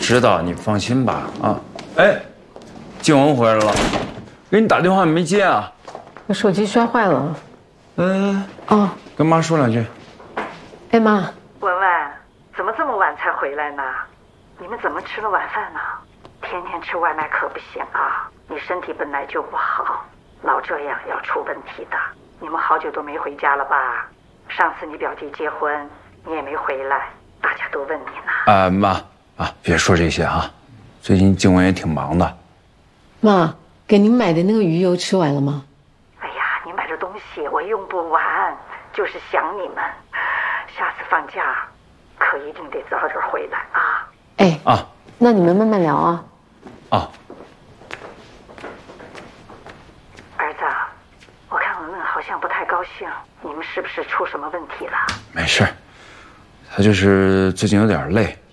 知道，你放心吧啊。哎，静雯回来了，给你打电话没接啊？ 我手机摔坏了。哦， 跟妈说两句。 哎妈， 文文，怎么这么晚才回来呢？你们怎么吃了晚饭呢？天天吃外卖可不行啊！你身体本来就不好，老这样要出问题的。你们好久都没回家了吧？上次你表弟结婚，你也没回来，大家都问你呢。 妈啊，别说这些啊，最近静雯也挺忙的。 妈，给您买的那个鱼油吃完了吗？ 哎呀，你买的东西我用不完，就是想你们。下次放假，可一定得早点回来啊！ 哎啊，那你们慢慢聊啊。 啊， 儿子，我看文文好像不太高兴，你们是不是出什么问题了？ 没事，她就是最近有点累，